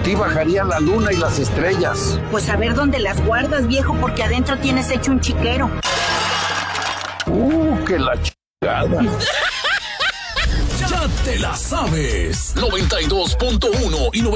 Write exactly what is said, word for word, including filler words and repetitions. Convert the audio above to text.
ti bajarían la luna y las estrellas. Pues a ver dónde las guardas, viejo, porque adentro tienes hecho un chiquero. Uh, que la chingada. Ya te la sabes. noventa y dos punto uno y